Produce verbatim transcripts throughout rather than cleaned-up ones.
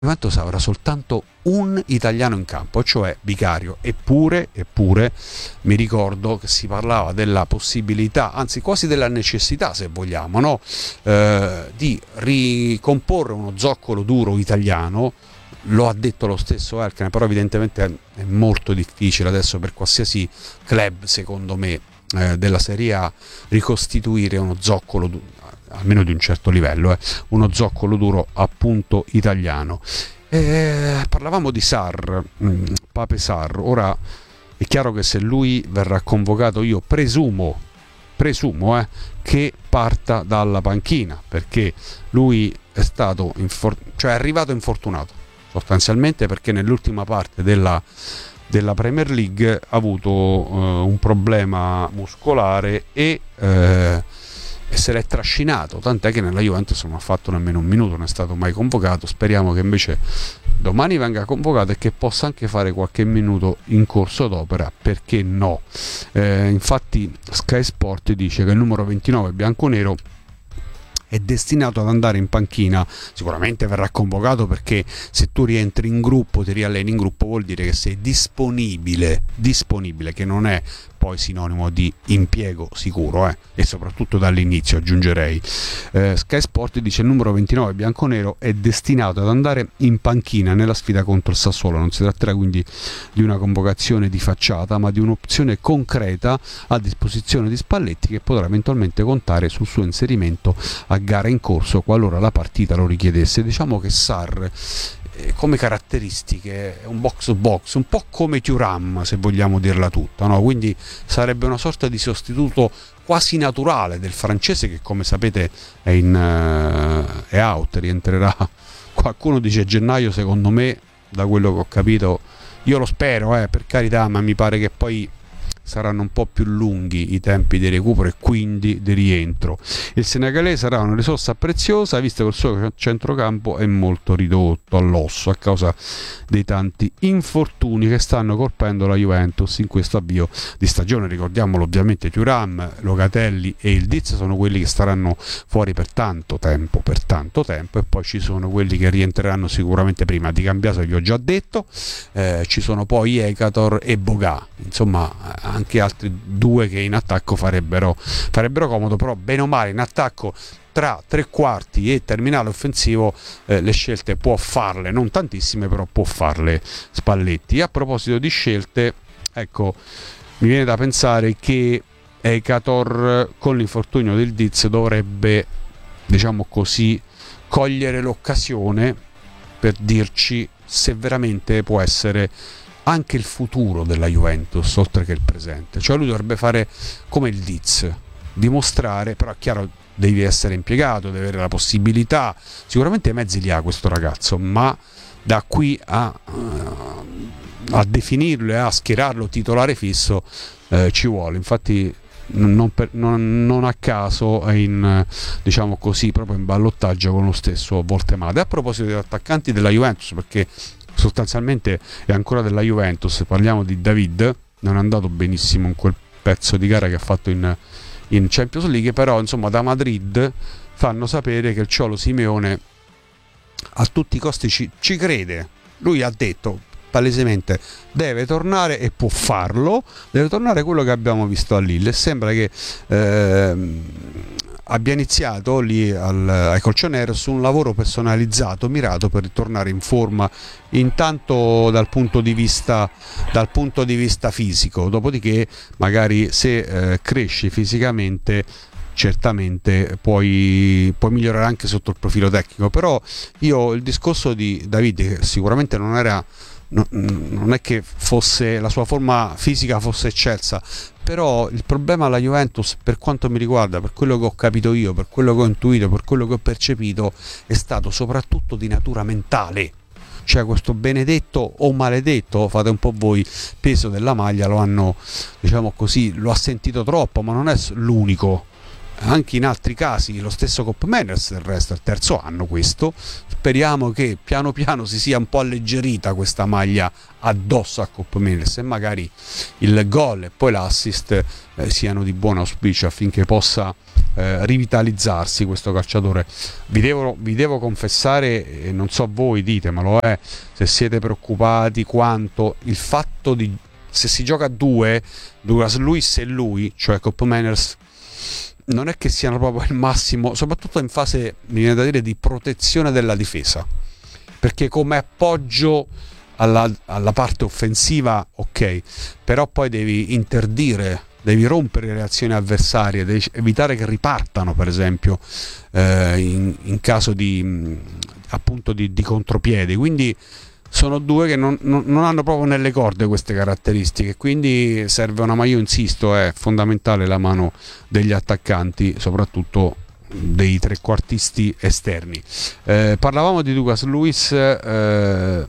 Juventus avrà soltanto un italiano in campo, cioè Vicario. Eppure, eppure mi ricordo che si parlava della possibilità, anzi quasi della necessità, se vogliamo, no? eh, di ricomporre uno zoccolo duro italiano. Lo ha detto lo stesso Elkann, però evidentemente è molto difficile adesso per qualsiasi club, secondo me, eh, della Serie A ricostituire uno zoccolo duro, almeno di un certo livello, eh, uno zoccolo duro appunto italiano. E parlavamo di Sarr, mh, Pape Sarr. Ora è chiaro che se lui verrà convocato, io presumo, presumo eh, che parta dalla panchina, perché lui è stato infor- cioè è arrivato infortunato sostanzialmente, perché nell'ultima parte della, della Premier League ha avuto eh, un problema muscolare e eh, e se l'è trascinato, tant'è che nella Juventus non ha fatto nemmeno un minuto, non è stato mai convocato. Speriamo che invece domani venga convocato e che possa anche fare qualche minuto in corso d'opera, perché no? Eh, infatti Sky Sport dice che il numero ventinove bianconero è destinato ad andare in panchina. Sicuramente verrà convocato, perché se tu rientri in gruppo, ti rialleni in gruppo, vuol dire che sei disponibile, disponibile, che non è poi sinonimo di impiego sicuro, eh? E soprattutto dall'inizio, aggiungerei. eh, Sky Sport dice il numero ventinove bianconero è destinato ad andare in panchina nella sfida contro il Sassuolo. Non si tratterà quindi di una convocazione di facciata, ma di un'opzione concreta a disposizione di Spalletti, che potrà eventualmente contare sul suo inserimento a gara in corso qualora la partita lo richiedesse. Diciamo che Sarr come caratteristiche è un box to box, un po' come Thuram, se vogliamo dirla tutta, no? Quindi sarebbe una sorta di sostituto quasi naturale del francese, che come sapete è in uh, è out, rientrerà, qualcuno dice gennaio, secondo me, da quello che ho capito, io lo spero, eh, per carità, ma mi pare che poi saranno un po' più lunghi i tempi di recupero e quindi di rientro. Il senegalese sarà una risorsa preziosa, visto che il suo centrocampo è molto ridotto all'osso a causa dei tanti infortuni che stanno colpendo la Juventus in questo avvio di stagione. Ricordiamolo, ovviamente Thuram, Locatelli e il Diz sono quelli che staranno fuori per tanto tempo, per tanto tempo, e poi ci sono quelli che rientreranno sicuramente prima. Di Cambiaso vi ho già detto, eh, ci sono poi Ekator e Boga, insomma anche altri due che in attacco farebbero, farebbero comodo, però bene o male in attacco tra tre quarti e terminale offensivo eh, le scelte può farle, non tantissime, però può farle Spalletti. A proposito di scelte, ecco, mi viene da pensare che Ekator con l'infortunio del Diz dovrebbe, diciamo così, cogliere l'occasione per dirci se veramente può essere anche il futuro della Juventus oltre che il presente. Cioè lui dovrebbe fare come il Diz, dimostrare, però è chiaro, devi essere impiegato, devi avere la possibilità, sicuramente i mezzi li ha questo ragazzo, ma da qui a, a definirlo e a schierarlo titolare fisso eh, ci vuole. Infatti non, per, non, non a caso è in, diciamo così, proprio in ballottaggio con lo stesso Voltemade. A proposito degli attaccanti della Juventus, perché sostanzialmente è ancora della Juventus, parliamo di David, non è andato benissimo in quel pezzo di gara che ha fatto in, in Champions League, però insomma da Madrid fanno sapere che il Cholo Simeone a tutti i costi ci, ci crede. Lui ha detto palesemente deve tornare e può farlo, deve tornare quello che abbiamo visto a Lille, e sembra che eh, abbia iniziato lì al, ai Colchonero su un lavoro personalizzato, mirato per ritornare in forma, intanto dal punto di vista dal punto di vista fisico, dopodiché magari se eh, cresci fisicamente certamente puoi, puoi migliorare anche sotto il profilo tecnico. Però io il discorso di Davide, che sicuramente non era non è che fosse la sua forma fisica fosse eccelsa, però il problema alla Juventus, per quanto mi riguarda, per quello che ho capito io, per quello che ho intuito, per quello che ho percepito, è stato soprattutto di natura mentale. Cioè questo benedetto o maledetto, fate un po' voi, peso della maglia lo hanno, diciamo così, lo ha sentito troppo, ma non è l'unico. Anche in altri casi, lo stesso Koopmeiners del resto, il terzo anno questo, speriamo che piano piano si sia un po' alleggerita questa maglia addosso a Koopmeiners e magari il gol e poi l'assist eh, siano di buon auspicio affinché possa eh, rivitalizzarsi questo calciatore. Vi devo, vi devo confessare, e non so voi ditemelo, eh, se siete preoccupati quanto il fatto di, se si gioca a due, Douglas Luiz e lui, cioè Koop Meiners, non è che siano proprio il massimo, soprattutto in fase, mi viene da dire, di protezione della difesa, perché come appoggio alla, alla parte offensiva ok, però poi devi interdire, devi rompere le reazioni avversarie, devi evitare che ripartano, per esempio eh, in, in caso di appunto di, di contropiedi. Quindi sono due che non, non, non hanno proprio nelle corde queste caratteristiche, quindi serve una, ma io insisto, è fondamentale la mano degli attaccanti, soprattutto dei trequartisti esterni. Eh, parlavamo di Douglas Luiz, eh,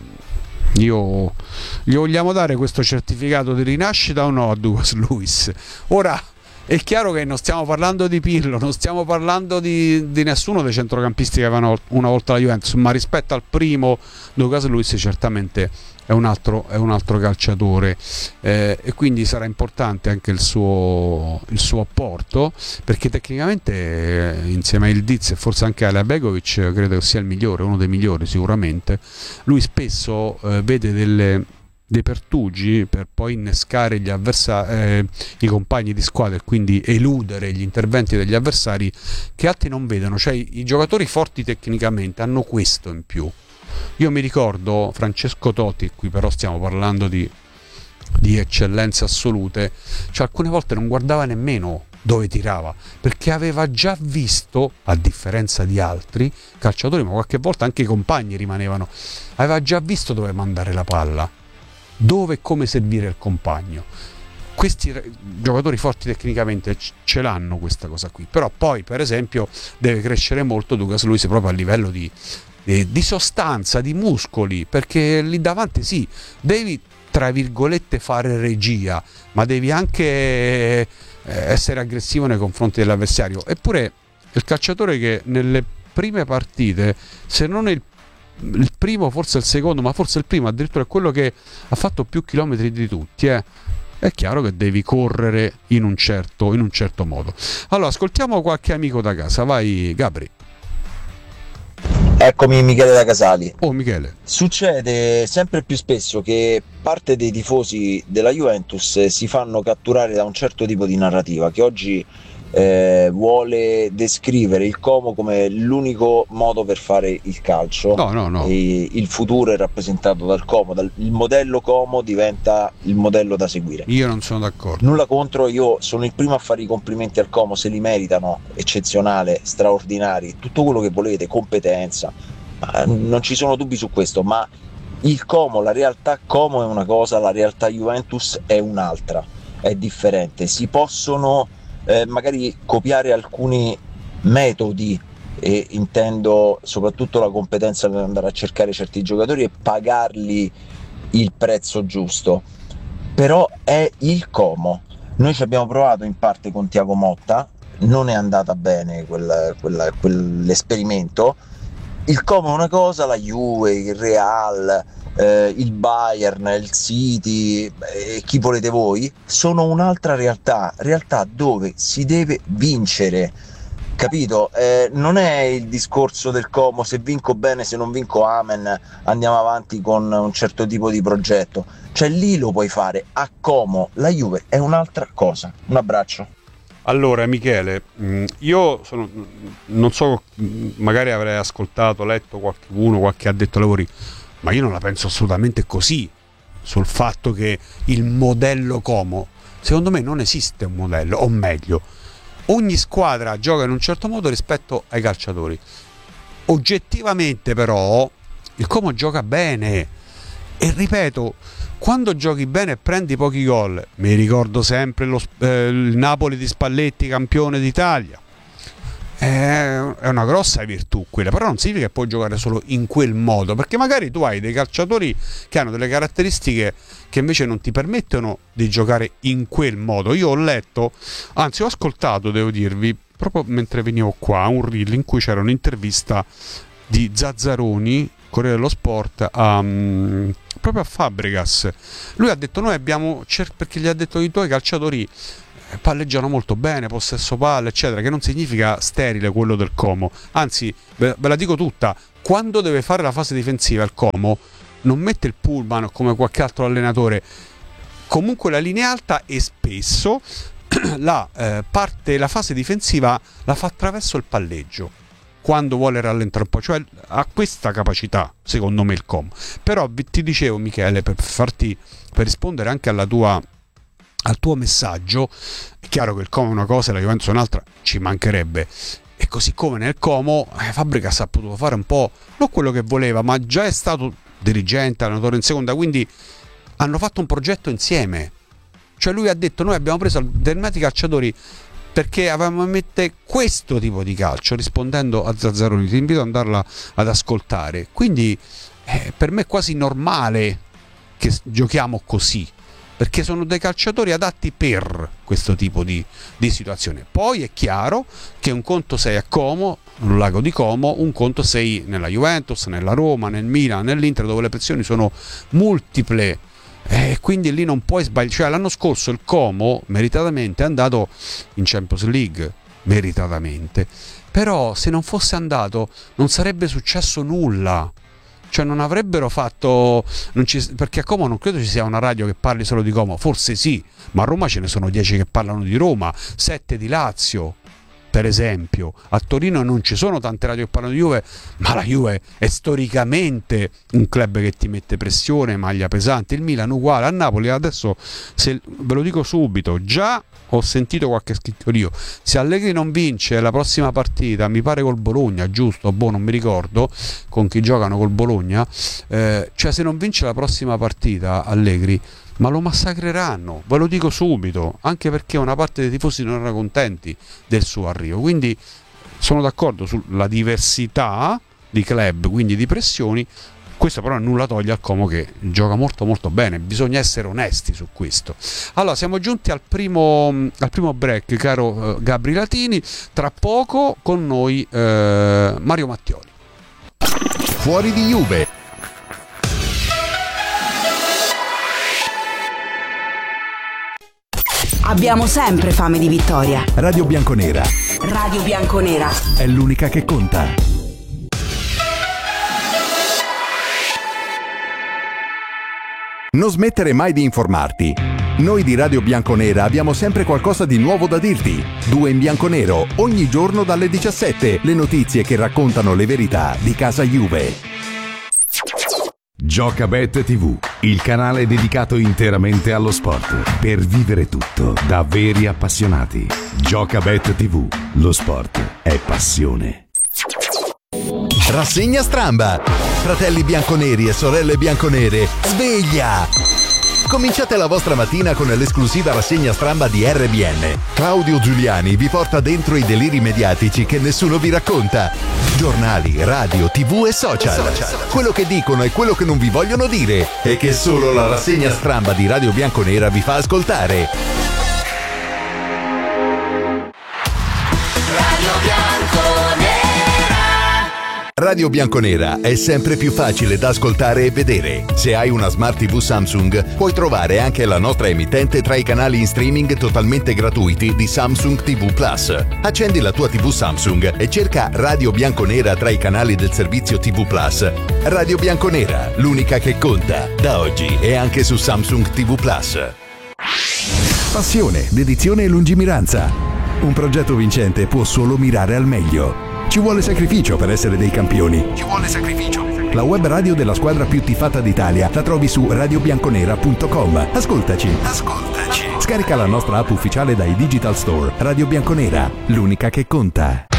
io gli vogliamo dare questo certificato di rinascita o no a Douglas Luiz? Ora è chiaro che non stiamo parlando di Pirlo, non stiamo parlando di, di nessuno dei centrocampisti che avevano una volta la Juventus, ma rispetto al primo Douglas Luiz certamente è un altro, è un altro calciatore, eh, e quindi sarà importante anche il suo, il suo apporto, perché tecnicamente eh, insieme a Ildiz e forse anche a Begovic credo che sia il migliore, uno dei migliori sicuramente. Lui spesso eh, vede delle dei pertugi per poi innescare gli avversari, eh, i compagni di squadra, e quindi eludere gli interventi degli avversari che altri non vedono. Cioè i giocatori forti tecnicamente hanno questo in più. Io mi ricordo Francesco Totti, qui però stiamo parlando di, di eccellenze assolute, cioè alcune volte non guardava nemmeno dove tirava, perché aveva già visto, a differenza di altri calciatori, ma qualche volta anche i compagni rimanevano, aveva già visto dove mandare la palla, dove e come servire il compagno. Questi giocatori forti tecnicamente ce l'hanno questa cosa qui, però poi per esempio deve crescere molto Douglas Luiz proprio a livello di, di, di sostanza, di muscoli, perché lì davanti sì, devi tra virgolette fare regia, ma devi anche essere aggressivo nei confronti dell'avversario. Eppure il calciatore che nelle prime partite, se non il il primo, forse il secondo, ma forse il primo addirittura è quello che ha fatto più chilometri di tutti, eh. È chiaro che devi correre in un certo, in un certo modo. Allora ascoltiamo qualche amico da casa, vai Gabri. Eccomi, Michele da Casali. Oh Michele. Succede sempre più spesso che parte dei tifosi della Juventus si fanno catturare da un certo tipo di narrativa che oggi eh, vuole descrivere il Como come l'unico modo per fare il calcio. No, no, no. E il futuro è rappresentato dal Como, dal, il modello Como diventa il modello da seguire. Io non sono d'accordo. Nulla contro, io sono il primo a fare i complimenti al Como, se li meritano, eccezionale, straordinari, tutto quello che volete, competenza, non ci sono dubbi su questo, ma il Como, la realtà Como è una cosa, la realtà Juventus è un'altra, è differente. Si possono eh, magari copiare alcuni metodi, e intendo soprattutto la competenza per andare a cercare certi giocatori e pagarli il prezzo giusto, però è il Como. Noi ci abbiamo provato in parte con Thiago Motta, non è andata bene quel, quel, quell'esperimento. Il Como è una cosa, la Juve, il Real, eh, il Bayern, il City, eh, chi volete voi, sono un'altra realtà, realtà dove si deve vincere, capito? Eh, non è il discorso del Como, se vinco bene, se non vinco amen, andiamo avanti con un certo tipo di progetto, cioè lì lo puoi fare. A Como la Juve è un'altra cosa. Un abbraccio. Allora Michele, io sono, non so, magari avrei ascoltato, letto qualcuno, qualche addetto ai lavori, ma io non la penso assolutamente così sul fatto che il modello Como, secondo me non esiste un modello, o meglio, ogni squadra gioca in un certo modo rispetto ai calciatori. Oggettivamente però il Como gioca bene, e ripeto, quando giochi bene e prendi pochi gol, mi ricordo sempre lo, eh, il Napoli di Spalletti campione d'Italia, è una grossa virtù quella, però non significa che puoi giocare solo in quel modo, perché magari tu hai dei calciatori che hanno delle caratteristiche che invece non ti permettono di giocare in quel modo. Io ho letto, anzi ho ascoltato, devo dirvi, proprio mentre venivo qua, un reel in cui c'era un'intervista di Zazzaroni, Corriere dello Sport, a, um, proprio a Fabregas. Lui ha detto: noi abbiamo cer- perché gli ha detto i tuoi calciatori palleggiano molto bene, possesso palla, eccetera, che non significa sterile quello del Como, anzi ve, ve la dico tutta, quando deve fare la fase difensiva il Como non mette il pullman come qualche altro allenatore, comunque la linea alta, e spesso la eh, parte, la fase difensiva la fa attraverso il palleggio quando vuole rallentare un po', cioè ha questa capacità secondo me il Como. Però ti dicevo, Michele, per farti, per rispondere anche alla tua, al tuo messaggio, è chiaro che il Como è una cosa e la Juventus è un'altra, ci mancherebbe, e così come nel Como eh, Fabregas ha potuto fare un po' non quello che voleva, ma già è stato dirigente, allenatore in seconda, quindi hanno fatto un progetto insieme. Cioè lui ha detto: noi abbiamo preso determinati calciatori perché avevamo in mente questo tipo di calcio, rispondendo a Zazzaroni. Ti invito ad andarla ad ascoltare. Quindi eh, per me è quasi normale che giochiamo così, perché sono dei calciatori adatti per questo tipo di, di situazione. Poi è chiaro che un conto sei a Como, un lago di Como, un conto sei nella Juventus, nella Roma, nel Milan, nell'Inter, dove le pressioni sono multiple. E eh, quindi lì non puoi sbagliare. Cioè, l'anno scorso il Como meritatamente è andato in Champions League, meritatamente, però se non fosse andato non sarebbe successo nulla, cioè non avrebbero fatto, non ci, perché a Como non credo ci sia una radio che parli solo di Como, forse sì, ma a Roma ce ne sono dieci che parlano di Roma, sette di Lazio per esempio. A Torino non ci sono tante radio che parlano di Juve, ma la Juve è storicamente un club che ti mette pressione, maglia pesante. Il Milan uguale, a Napoli adesso, se, ve lo dico subito, già ho sentito qualche scrittorio, se Allegri non vince la prossima partita, mi pare col Bologna, giusto? Boh, non mi ricordo con chi giocano col Bologna, eh, cioè se non vince la prossima partita Allegri, ma lo massacreranno, ve lo dico subito, anche perché una parte dei tifosi non erano contenti del suo arrivo. Quindi sono d'accordo sulla diversità di club, quindi di pressioni. Questo però nulla toglie al Como che gioca molto molto bene, bisogna essere onesti su questo. Allora, siamo giunti al primo, al primo break, caro eh, Gabri Latini. Tra poco con noi eh, Mario Mattioli. Fuori di Juve. Abbiamo sempre fame di vittoria. Radio Bianconera. Radio Bianconera. È l'unica che conta. Non smettere mai di informarti. Noi di Radio Bianconera abbiamo sempre qualcosa di nuovo da dirti. Due in bianconero, ogni giorno dalle diciassette. Le notizie che raccontano le verità di casa Juve. Giocabet tivù, il canale dedicato interamente allo sport, per vivere tutto da veri appassionati. Giocabet tivù, lo sport è passione. Rassegna Stramba. Fratelli bianconeri e sorelle bianconere, sveglia! Cominciate la vostra mattina con l'esclusiva rassegna Stramba di R B N. Claudio Giuliani vi porta dentro i deliri mediatici che nessuno vi racconta. Giornali, radio, tv e social. Quello che dicono e quello che non vi vogliono dire e che solo la rassegna Stramba di Radio Bianconera vi fa ascoltare. Radio Bianconera. Radio Bianconera è sempre più facile da ascoltare e vedere. Se hai una Smart tivù Samsung, puoi trovare anche la nostra emittente tra i canali in streaming totalmente gratuiti di Samsung tivù Plus. Accendi la tua tivù Samsung e cerca Radio Bianconera tra i canali del servizio tivù Plus. Radio Bianconera, l'unica che conta, da oggi e anche su Samsung tivù Plus. Passione, dedizione e lungimiranza. Un progetto vincente può solo mirare al meglio. Ci vuole sacrificio per essere dei campioni. Ci vuole sacrificio. La web radio della squadra più tifata d'Italia la trovi su radio bianconera punto com. Ascoltaci. Ascoltaci. Scarica la nostra app ufficiale dai Digital Store. Radio Bianconera, l'unica che conta.